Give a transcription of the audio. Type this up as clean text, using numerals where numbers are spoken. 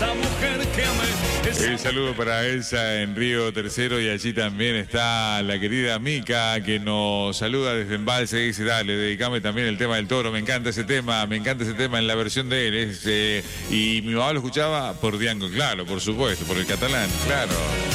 esa mujer que amé. El saludo para Elsa en Río Tercero y allí también está la querida Mica que nos saluda desde Embalse y dice, dale, dedicame también el tema del toro, me encanta ese tema en la versión de él. Y mi mamá lo escuchaba por Diango, claro, por supuesto, por el catalán, claro.